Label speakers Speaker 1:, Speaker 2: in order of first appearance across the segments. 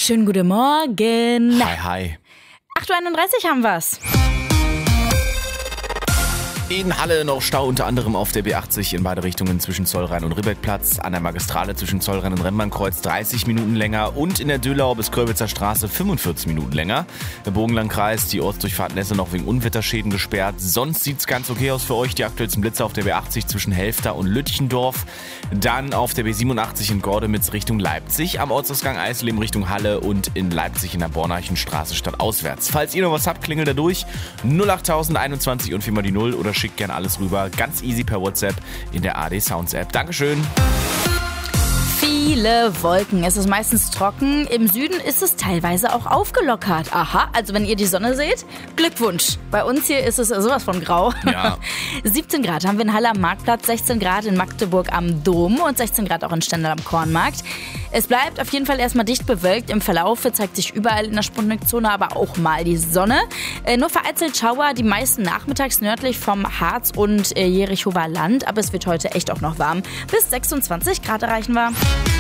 Speaker 1: Schönen guten Morgen.
Speaker 2: Hi.
Speaker 1: 8.31 Uhr haben wir's.
Speaker 2: In Halle noch Stau, unter anderem auf der B80 in beide Richtungen zwischen Zollrhein und Ribbeckplatz, an der Magistrale zwischen Zollrhein und Remmbahnkreuz 30 Minuten länger und in der Düllau bis Körbitzer Straße 45 Minuten länger. Der Bogenlandkreis, die Ortsdurchfahrt Nesse noch wegen Unwetterschäden gesperrt. Sonst sieht's ganz okay aus für euch. Die aktuellsten Blitzer auf der B80 zwischen Helfter und Lütchendorf. Dann auf der B87 in Gordemitz Richtung Leipzig, am Ortsausgang Eisleben Richtung Halle und in Leipzig in der Bornarchenstraße stadtauswärts. Falls ihr noch was habt, klingelt da durch. 08021 und 4 mal die 0 oder schickt gerne alles rüber. Ganz easy per WhatsApp in der AD Sounds App. Dankeschön.
Speaker 1: Viele Wolken. Es ist meistens trocken. Im Süden ist es teilweise auch aufgelockert. Aha, also wenn ihr die Sonne seht, Glückwunsch. Bei uns hier ist es sowas von grau.
Speaker 2: Ja.
Speaker 1: 17 Grad haben wir in Halle am Marktplatz, 16 Grad in Magdeburg am Dom und 16 Grad auch in Stendal am Kornmarkt. Es bleibt auf jeden Fall erstmal dicht bewölkt. Im Verlauf zeigt sich überall in der Sputnikzone aber auch mal die Sonne. Nur vereinzelt Schauer, die meisten nachmittags nördlich vom Harz und Jerichower Land. Aber es wird heute echt auch noch warm. Bis 26 Grad erreichen wir.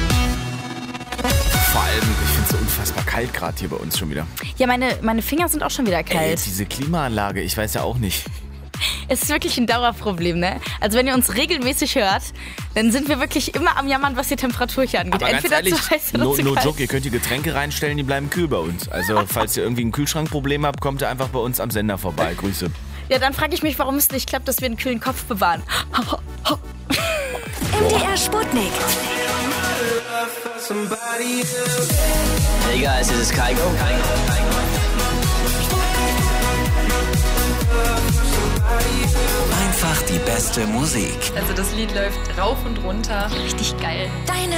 Speaker 2: Vor allem, ich finde es so unfassbar kalt gerade hier bei uns schon wieder.
Speaker 1: Ja, meine Finger sind auch schon wieder kalt.
Speaker 2: Diese Klimaanlage, ich weiß ja auch nicht.
Speaker 1: Es ist wirklich ein Dauerproblem, ne? Also wenn ihr uns regelmäßig hört, dann sind wir wirklich immer am Jammern, was die Temperatur hier angeht.
Speaker 2: Aber
Speaker 1: entweder
Speaker 2: ganz ehrlich,
Speaker 1: zu heiß oder zu
Speaker 2: no
Speaker 1: kalt.
Speaker 2: joke, ihr könnt die Getränke reinstellen, die bleiben kühl bei uns. Also falls ihr irgendwie ein Kühlschrankproblem habt, kommt ihr einfach bei uns am Sender vorbei. Grüße.
Speaker 1: Ja, dann frage ich mich, warum es nicht klappt, dass wir einen kühlen Kopf bewahren.
Speaker 3: MDR Sputnik.
Speaker 4: Hey guys, this is Kygo.
Speaker 5: Einfach die beste Musik.
Speaker 6: Also das Lied läuft rauf und runter.
Speaker 3: Richtig geil. Deine